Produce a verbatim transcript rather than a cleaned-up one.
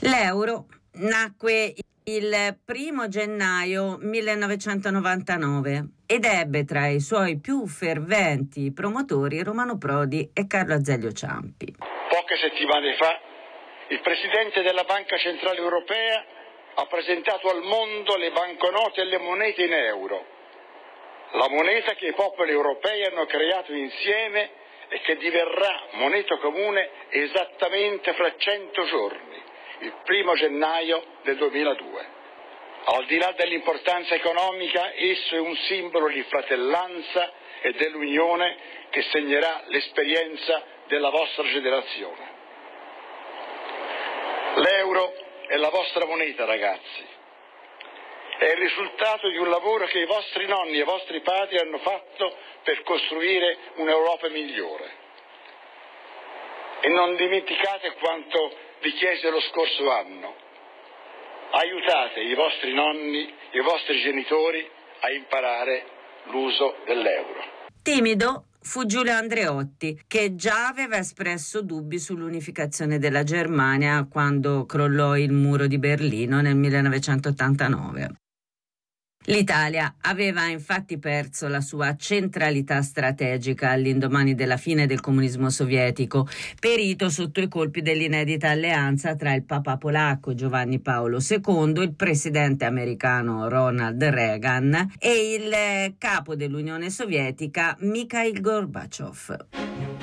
L'euro nacque il primo gennaio millenovecentonovantanove ed ebbe tra i suoi più ferventi promotori Romano Prodi e Carlo Azeglio Ciampi. Poche settimane fa il presidente della Banca Centrale Europea ha presentato al mondo le banconote e le monete in euro, la moneta che i popoli europei hanno creato insieme e che diverrà moneta comune esattamente fra cento giorni, il primo gennaio del duemiladue. Al di là dell'importanza economica, esso è un simbolo di fratellanza e dell'unione che segnerà l'esperienza della vostra generazione. L'euro è la vostra moneta, ragazzi. È il risultato di un lavoro che i vostri nonni e i vostri padri hanno fatto per costruire un'Europa migliore. E non dimenticate quanto vi chiese lo scorso anno. Aiutate i vostri nonni, i vostri genitori a imparare l'uso dell'euro. Timido fu Giulio Andreotti, che già aveva espresso dubbi sull'unificazione della Germania quando crollò il muro di Berlino nel millenovecentottantanove. L'Italia aveva infatti perso la sua centralità strategica all'indomani della fine del comunismo sovietico, perito sotto i colpi dell'inedita alleanza tra il Papa polacco Giovanni Paolo secondo, il presidente americano Ronald Reagan e il capo dell'Unione Sovietica Mikhail Gorbaciov.